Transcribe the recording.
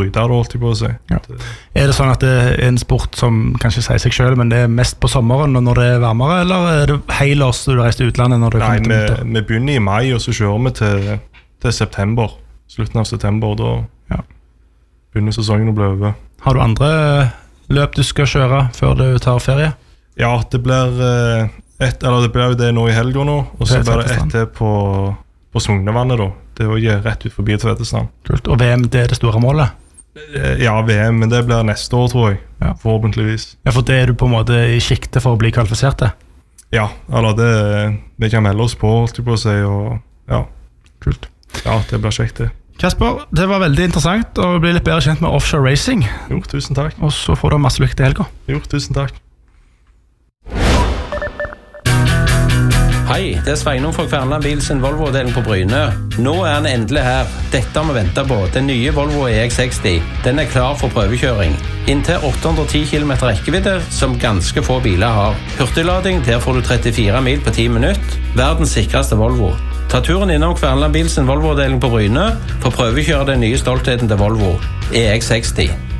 bryte det, holdt jeg på å si. Ja. Det sånn at det en sport som kanskje sier seg selv, men det mest på sommeren når det varmere, eller det helårs du reiser til utlandet når det kommer til vinter? Nei, vi begynner i mai, og så kjører vi til september, slutten av september, og da begynner sesongen å bli over. Har du andre løp du skal kjøre før du tar ferie? Ja, det blir det blir jo det nå i helgen nå, og så blir det etter på Sognevannet da. Det er jo rett ut forbi Tvedestrand. Kult, og VM, det er det store målet? Ja, VM, men det blir neste år, tror jeg, forhåpentligvis. Ja, for det er du på en måte i sikte for å bli kvalifisert til? Ja, eller det vi kan melde oss på, holdt jeg på å si, og ja. Kult. Ja, det blir kjekt det. Kasper, det var veldig interessant å bli litt bedre kjent med offshore racing. Jo, tusen takk. Og så får du masse lykke til helga. Jo, tusen takk. Hei, det er Sveinung fra Kverneland Bil sin Volvo-avdeling på Bryne. Nå er den endelig her. Dette har vi ventet på. Den nye Volvo EX60. Den er klar for prøvekjøring. Inntil 810 km rekkevidde, som ganske få biler har. Hurtiglading, der får du 34 mil på 10 minutter. Verdens sikreste Volvo. Ta turen innom Kverneland Bil sin Volvo-avdeling på Bryne for å prøvekjøre den nye stoltheten til Volvo EX60.